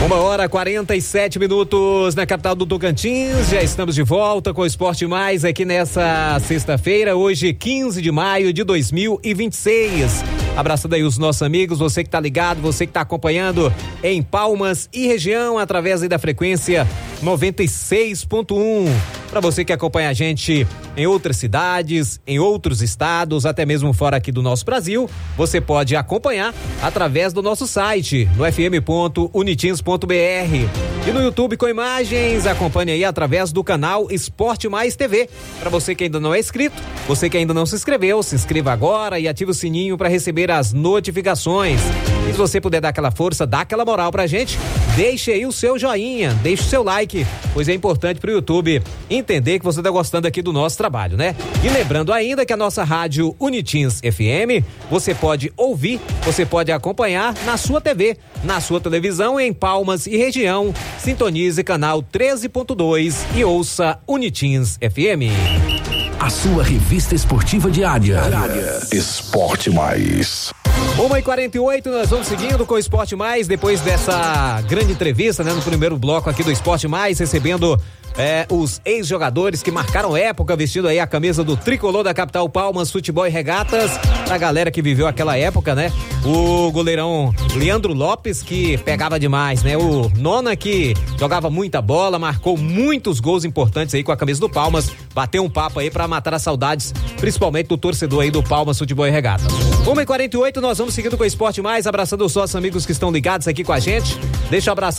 1h47 na capital do Tocantins. Já estamos de volta com o Esporte Mais aqui nessa sexta-feira, hoje 15 de maio de 2026. Abraçando aí os nossos amigos, você que tá ligado, você que tá acompanhando em Palmas e região através aí da frequência 96.1. Para você que acompanha a gente em outras cidades, em outros estados, até mesmo fora aqui do nosso Brasil, você pode acompanhar através do nosso site, no fm.unitins.br. E no YouTube com imagens, acompanhe aí através do canal Esporte Mais TV. Para você que ainda não é inscrito, você que ainda não se inscreveu, se inscreva agora e ative o sininho para receber as notificações. E se você puder dar aquela força, dá aquela moral pra gente, deixe aí o seu joinha, deixe o seu like, pois é importante pro YouTube entender que você tá gostando aqui do nosso trabalho, né? E lembrando ainda que a nossa rádio Unitins FM, você pode ouvir, você pode acompanhar na sua TV, na sua televisão em Palmas e região. Sintonize canal 13.2 e ouça Unitins FM. A sua revista esportiva diária. Esporte Mais. 1h48, nós vamos seguindo com o Esporte Mais, depois dessa grande entrevista, né? No primeiro bloco aqui do Esporte Mais, recebendo os ex-jogadores que marcaram época, vestindo aí a camisa do tricolor da capital Palmas, Futebol e Regatas, pra galera que viveu aquela época, né? O goleirão Leandro Lopes, que pegava demais, né? O Nona, que jogava muita bola, marcou muitos gols importantes aí com a camisa do Palmas, bateu um papo aí pra matar as saudades, principalmente do torcedor aí do Palmas, Futebol e Regatas. 1h48, nós vamos seguindo com o Esporte Mais, abraçando os nossos amigos que estão ligados aqui com a gente. Deixa eu abraçar